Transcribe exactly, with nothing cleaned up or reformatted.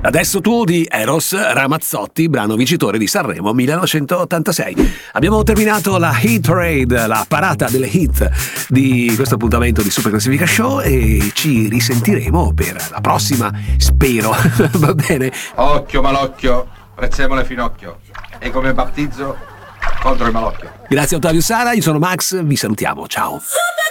Adesso tu di Eros Ramazzotti, brano vincitore di Sanremo millenovecentottantasei. Abbiamo terminato la Hit Parade, la parata delle hit di questo appuntamento di Super Classifica Show, e ci risentiremo per la prossima, spero. Va bene? Occhio malocchio, prezzemolo finocchio. E come battizzo contro il malocchio. Grazie a Ottavio Sara, io sono Max, vi salutiamo, ciao.